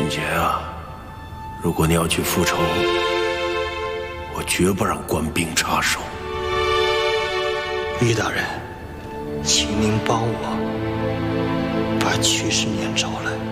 俊杰啊，如果你要去复仇，我绝不让官兵插手。 于大人，请您帮我把曲氏撵找来。